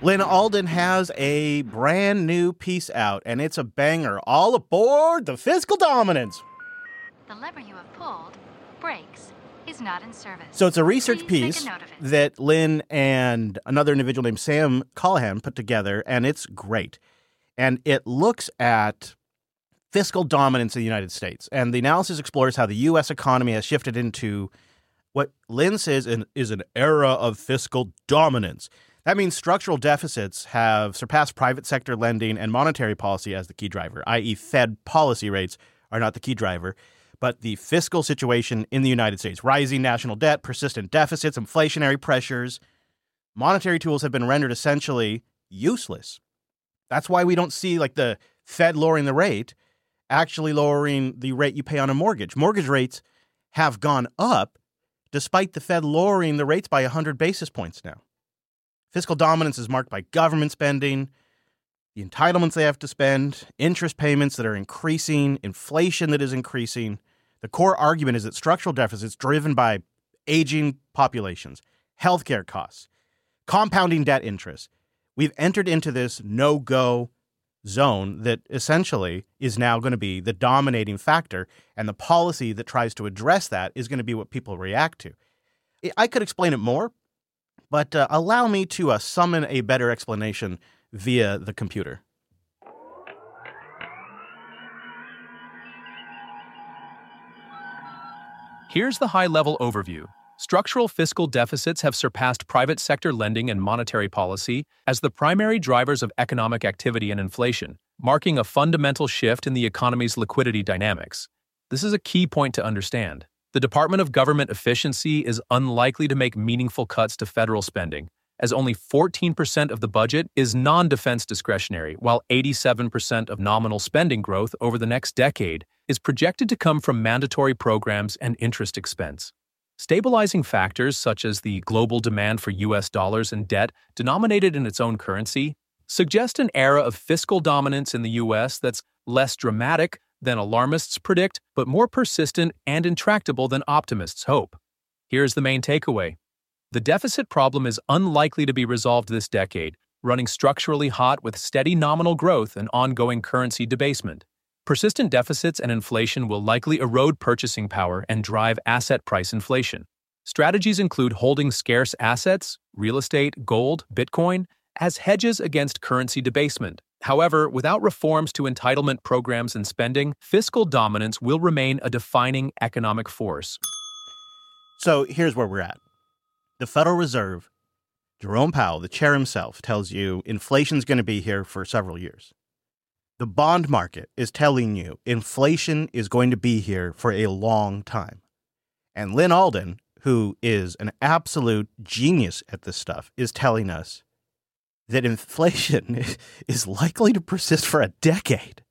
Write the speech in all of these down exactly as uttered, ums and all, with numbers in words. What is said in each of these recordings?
Lyn Alden has a brand new piece out, and it's a banger. All aboard the Fiscal Dominance. The lever you have pulled, brakes, is not in service. So it's a research Please piece take a note of it. that Lyn and another individual named Sam Callahan put together, and it's great. And it looks at fiscal dominance in the United States. And the analysis explores how the U S economy has shifted into what Lyn says is an era of fiscal dominance. That means structural deficits have surpassed private sector lending and monetary policy as the key driver, that is. Fed policy rates are not the key driver, but the fiscal situation in the United States. Rising national debt, persistent deficits, inflationary pressures. Monetary tools have been rendered essentially useless. That's why we don't see like the Fed lowering the rate, actually lowering the rate you pay on a mortgage. Mortgage rates have gone up despite the Fed lowering the rates by one hundred basis points now. Fiscal dominance is marked by government spending, the entitlements they have to spend, interest payments that are increasing, inflation that is increasing. The core argument is that structural deficits driven by aging populations, healthcare costs, compounding debt interest. We've entered into this no-go zone that essentially is now going to be the dominating factor, and the policy that tries to address that is going to be what people react to. I could explain it more, but uh, allow me to uh, summon a better explanation via the computer. Here's the high-level overview. Structural fiscal deficits have surpassed private sector lending and monetary policy as the primary drivers of economic activity and inflation, marking a fundamental shift in the economy's liquidity dynamics. This is a key point to understand. The Department of Government Efficiency is unlikely to make meaningful cuts to federal spending, as only fourteen percent of the budget is non-defense discretionary, while eighty-seven percent of nominal spending growth over the next decade is projected to come from mandatory programs and interest expense. Stabilizing factors such as the global demand for U S dollars and debt denominated in its own currency suggest an era of fiscal dominance in the U S that's less dramatic than alarmists predict, but more persistent and intractable than optimists hope. Here's the main takeaway. The deficit problem is unlikely to be resolved this decade, running structurally hot with steady nominal growth and ongoing currency debasement. Persistent deficits and inflation will likely erode purchasing power and drive asset price inflation. Strategies include holding scarce assets, real estate, gold, Bitcoin, as hedges against currency debasement. However, without reforms to entitlement programs and spending, fiscal dominance will remain a defining economic force. So here's where we're at. The Federal Reserve, Jerome Powell, the chair himself, tells you inflation's going to be here for several years. The bond market is telling you inflation is going to be here for a long time. And Lyn Alden, who is an absolute genius at this stuff, is telling us that inflation is likely to persist for a decade.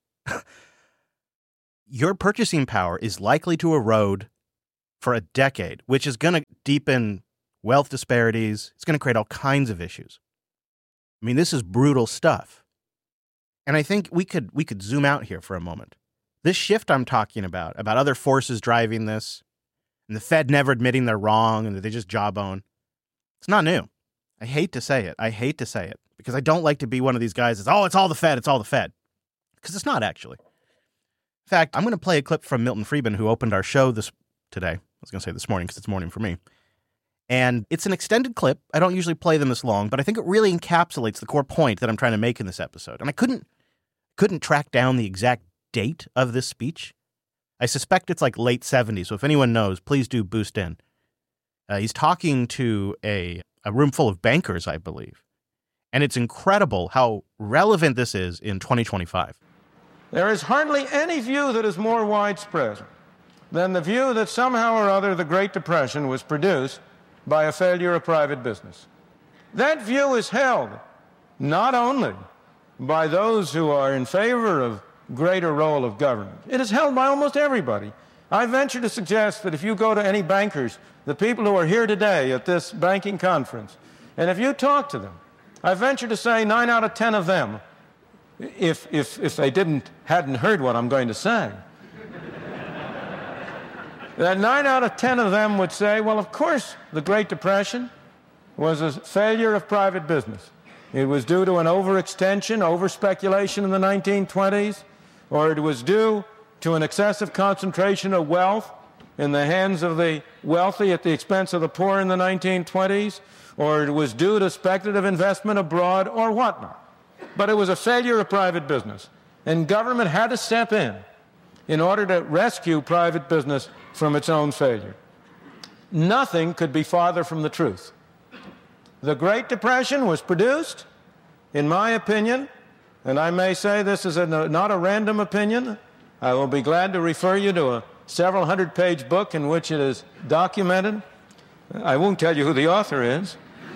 Your purchasing power is likely to erode for a decade, which is going to deepen wealth disparities. It's going to create all kinds of issues. I mean, this is brutal stuff. And I think we could we could zoom out here for a moment. This shift I'm talking about, about other forces driving this, and the Fed never admitting they're wrong and that they just jawbone, it's not new. I hate to say it. I hate to say it because I don't like to be one of these guys that's, oh, it's all the Fed, it's all the Fed. Because it's not actually. In fact, I'm going to play a clip from Milton Friedman, who opened our show this today. I was going to say this morning because it's morning for me. And it's an extended clip. I don't usually play them this long, but I think it really encapsulates the core point that I'm trying to make in this episode. And I couldn't couldn't track down the exact date of this speech. I suspect it's like late seventies, so if anyone knows, please do boost in. Uh, he's talking to a, a room full of bankers, I believe. And it's incredible how relevant this is in twenty twenty-five. There is hardly any view that is more widespread than the view that somehow or other the Great Depression was produced by a failure of private business. That view is held not only by those who are in favor of greater role of government. It is held by almost everybody. I venture to suggest that if you go to any bankers, the people who are here today at this banking conference, and if you talk to them, I venture to say nine out of ten of them, if, if, if they didn't, hadn't heard what I'm going to say, that nine out of ten of them would say, well, of course, the Great Depression was a failure of private business. it was due to an overextension, over-speculation in the nineteen twenties, or it was due to an excessive concentration of wealth in the hands of the wealthy at the expense of the poor in the nineteen twenties, or it was due to speculative investment abroad, or whatnot. But it was a failure of private business, and government had to step in in order to rescue private business from its own failure. Nothing could be farther from the truth. The Great Depression was produced, in my opinion, and I may say this is a, not a random opinion. I will be glad to refer you to a several hundred page book in which it is documented. I won't tell you who the author is.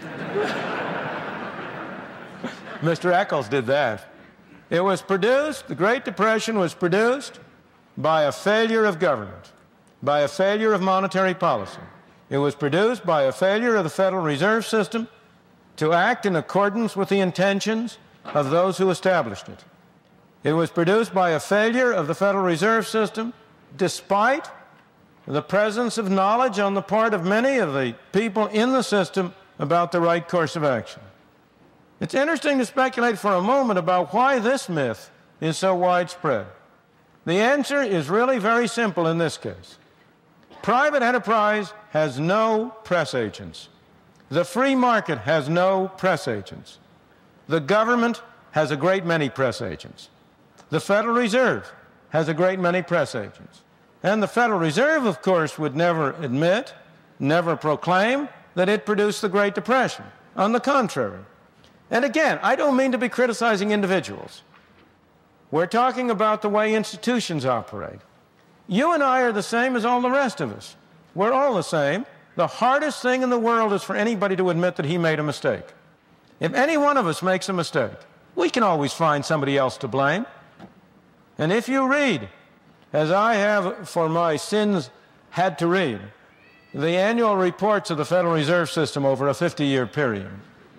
Mister Eccles did that. It was produced, the Great Depression was produced by a failure of government, by a failure of monetary policy. It was produced by a failure of the Federal Reserve System to act in accordance with the intentions of those who established it. It was produced by a failure of the Federal Reserve System, despite the presence of knowledge on the part of many of the people in the system about the right course of action. It's interesting to speculate for a moment about why this myth is so widespread. The answer is really very simple in this case. Private enterprise has no press agents. The free market has no press agents. The government has a great many press agents. The Federal Reserve has a great many press agents. And the Federal Reserve, of course, would never admit, never proclaim that it produced the Great Depression. On the contrary. And again, I don't mean to be criticizing individuals. We're talking about the way institutions operate. You and I are the same as all the rest of us. We're all the same. The hardest thing in the world is for anybody to admit that he made a mistake. If any one of us makes a mistake, we can always find somebody else to blame. And if you read, as I have for my sins had to read, the annual reports of the Federal Reserve System over a fifty-year period,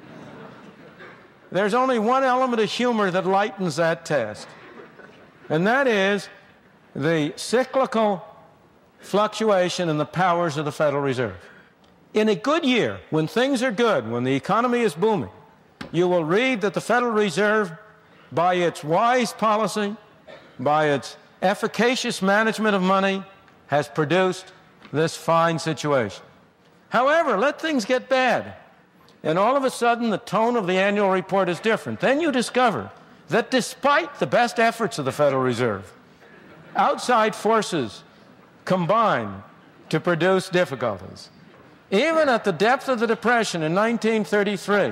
there's only one element of humor that lightens that task, and that is the cyclical fluctuation in the powers of the Federal Reserve. In a good year, when things are good, when the economy is booming, you will read that the Federal Reserve, by its wise policy, by its efficacious management of money, has produced this fine situation. However, let things get bad, and all of a sudden the tone of the annual report is different. Then you discover that despite the best efforts of the Federal Reserve, outside forces combine to produce difficulties. Even at the depth of the Depression in nineteen thirty-three,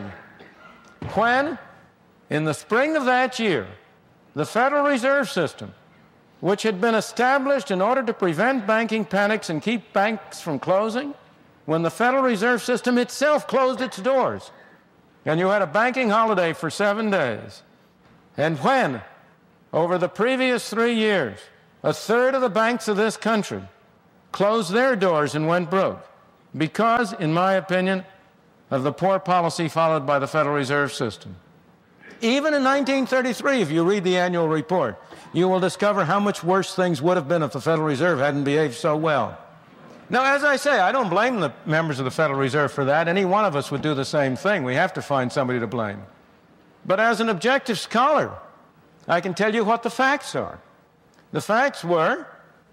when, in the spring of that year, the Federal Reserve System, which had been established in order to prevent banking panics and keep banks from closing, when the Federal Reserve System itself closed its doors, and you had a banking holiday for seven days, and when, over the previous three years, a third of the banks of this country closed their doors and went broke because, in my opinion, of the poor policy followed by the Federal Reserve System. Even in nineteen thirty-three, if you read the annual report, you will discover how much worse things would have been if the Federal Reserve hadn't behaved so well. Now, as I say, I don't blame the members of the Federal Reserve for that. Any one of us would do the same thing. We have to find somebody to blame. But as an objective scholar, I can tell you what the facts are. The facts were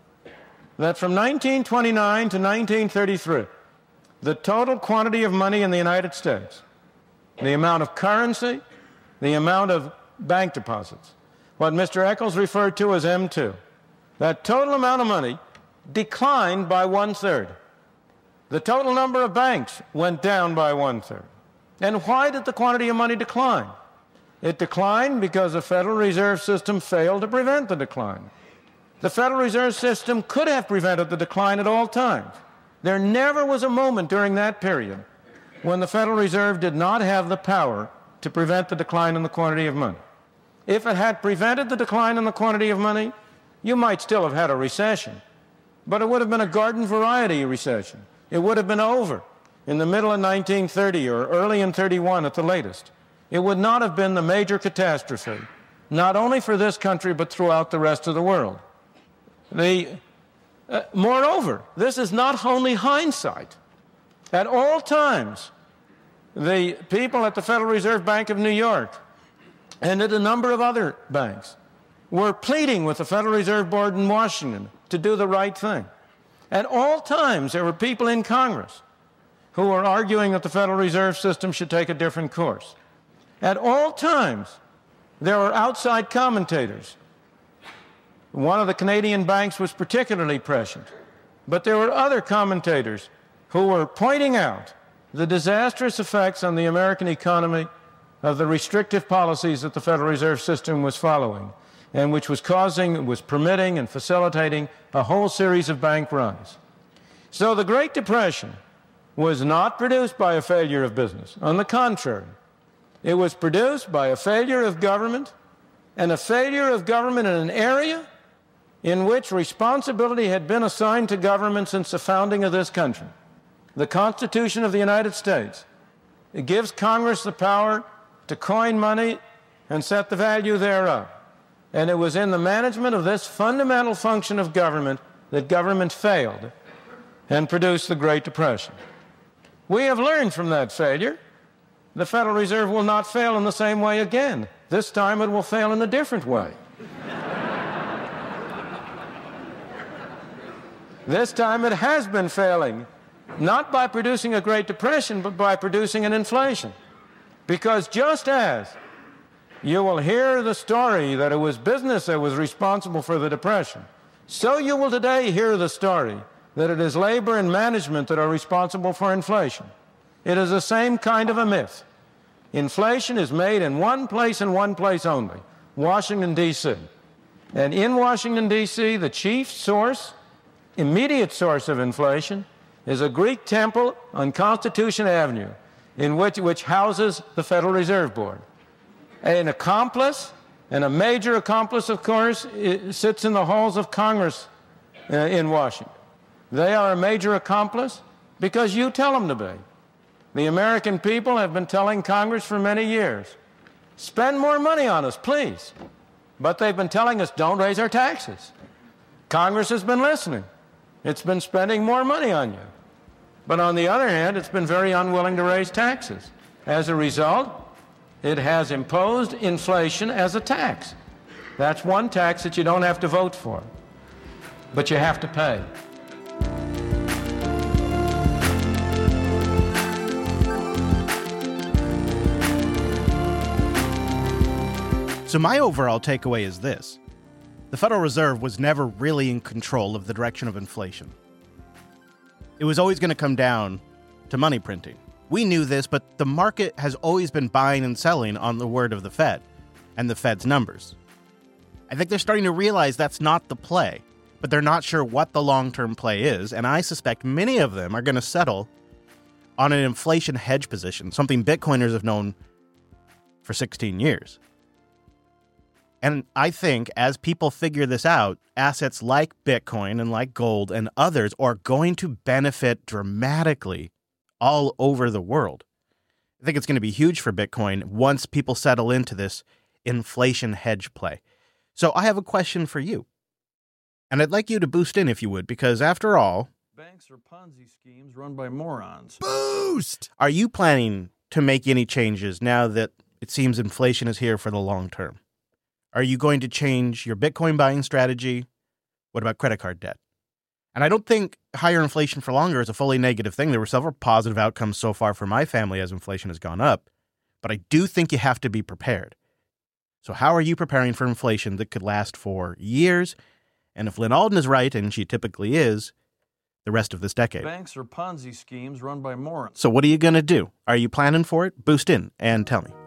that from nineteen twenty-nine to nineteen thirty-three, the total quantity of money in the United States, the amount of currency, the amount of bank deposits, what Mister Eccles referred to as M two, that total amount of money declined by one-third. The total number of banks went down by one-third. And why did the quantity of money decline? It declined because the Federal Reserve System failed to prevent the decline. The Federal Reserve System could have prevented the decline at all times. There never was a moment during that period when the Federal Reserve did not have the power to prevent the decline in the quantity of money. If it had prevented the decline in the quantity of money, you might still have had a recession, but it would have been a garden variety recession. It would have been over in the middle of nineteen thirty or early in thirty-one at the latest. It would not have been the major catastrophe, not only for this country, but throughout the rest of the world. The, uh, moreover, this is not only hindsight. At all times, the people at the Federal Reserve Bank of New York and at a number of other banks were pleading with the Federal Reserve Board in Washington to do the right thing. At all times, there were people in Congress who were arguing that the Federal Reserve System should take a different course. At all times, there were outside commentators. One of the Canadian banks was particularly prescient, but there were other commentators who were pointing out the disastrous effects on the American economy of the restrictive policies that the Federal Reserve System was following, and which was causing, was permitting and facilitating a whole series of bank runs. So the Great Depression was not produced by a failure of business. On the contrary, it was produced by a failure of government, and a failure of government in an area in which responsibility had been assigned to government since the founding of this country. The Constitution of the United States, it gives Congress the power to coin money and set the value thereof. And it was in the management of this fundamental function of government that government failed and produced the Great Depression. We have learned from that failure. The Federal Reserve will not fail in the same way again. This time it will fail in a different way. This time it has been failing, not by producing a Great Depression, but by producing an inflation. Because just as you will hear the story that it was business that was responsible for the Depression, so you will today hear the story that it is labor and management that are responsible for inflation. It is the same kind of a myth. Inflation is made in one place and one place only, Washington, D C And in Washington, D C, the chief source, immediate source of inflation is a Greek temple on Constitution Avenue, in which, which houses the Federal Reserve Board. An accomplice, and a major accomplice, of course, sits in the halls of Congress uh, in Washington. They are a major accomplice because you tell them to be. The American people have been telling Congress for many years, spend more money on us, please. But they've been telling us, don't raise our taxes. Congress has been listening. It's been spending more money on you. But on the other hand, it's been very unwilling to raise taxes. As a result, it has imposed inflation as a tax. That's one tax that you don't have to vote for, but you have to pay. So my overall takeaway is this. The Federal Reserve was never really in control of the direction of inflation. It was always going to come down to money printing. We knew this, but the market has always been buying and selling on the word of the Fed and the Fed's numbers. I think they're starting to realize that's not the play, but they're not sure what the long-term play is, and I suspect many of them are going to settle on an inflation hedge position, something Bitcoiners have known for sixteen years. And I think as people figure this out, assets like Bitcoin and like gold and others are going to benefit dramatically all over the world. I think it's going to be huge for Bitcoin once people settle into this inflation hedge play. So I have a question for you. And I'd like you to boost in if you would, because after all, banks are Ponzi schemes run by morons. Boost! Are you planning to make any changes now that it seems inflation is here for the long term? Are you going to change your Bitcoin buying strategy? What about credit card debt? And I don't think higher inflation for longer is a fully negative thing. There were several positive outcomes so far for my family as inflation has gone up, but I do think you have to be prepared. So how are you preparing for inflation that could last for years? And if Lynn Alden is right, and she typically is, the rest of this decade. Banks are Ponzi schemes run by morons. So what are you going to do? Are you planning for it? Boost in and tell me.